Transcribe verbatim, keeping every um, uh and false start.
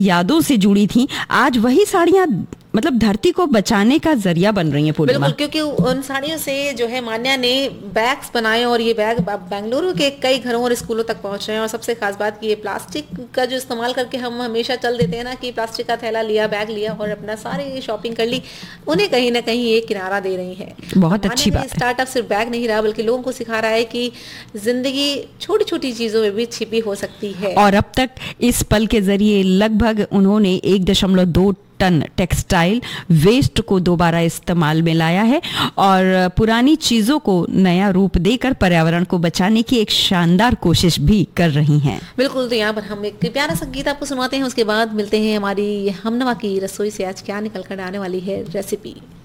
यादों से जुड़ी थी, आज वही साड़ियाँ मतलब धरती को बचाने का जरिया बन रही हैं पूर्णिमा। बिल्कुल, क्योंकि उन साड़ियों से जो है मान्या ने बैग्स बनाए और ये बैग बेंगलुरु के कई घरों और स्कूलों तक पहुंच रहे हैं। और सबसे खास बात कि ये प्लास्टिक का जो इस्तेमाल करके हम हमेशा चल देते हैं ना कि प्लास्टिक का थैला लिया, बैग लिया और अपना सारी शॉपिंग कर ली, उन्हें कहीं ना कहीं एक किनारा दे रही है। बहुत अच्छी बात है। स्टार्टअप सिर्फ बैग नहीं रहा बल्कि लोगों को सिखा रहा है कि जिंदगी छोटी छोटी चीजों में भी छिपी हो सकती है। और अब तक इस पल के जरिए लगभग उन्होंने एक दशमलव दो टन टेक्सटाइल वेस्ट को दोबारा इस्तेमाल में लाया है और पुरानी चीजों को नया रूप देकर पर्यावरण को बचाने की एक शानदार कोशिश भी कर रही हैं। बिल्कुल, तो यहाँ पर हम एक प्यारा सा गीत आपको सुनाते हैं, उसके बाद मिलते हैं हमारी हमनवा की रसोई से आज क्या निकल कर आने वाली है रेसिपी।